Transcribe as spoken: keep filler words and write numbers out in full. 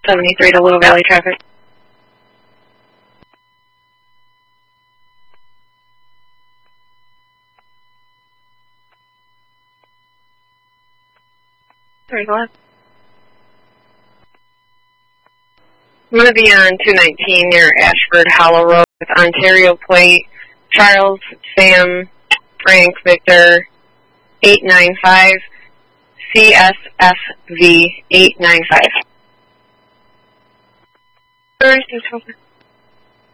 seventy-three to Little Valley traffic. Sorry, go ahead. I'm going to be on two nineteen near Ashford Hollow Road with Ontario plate, Charles, Sam, Frank, Victor, eight nine five, C S F V eight nine five.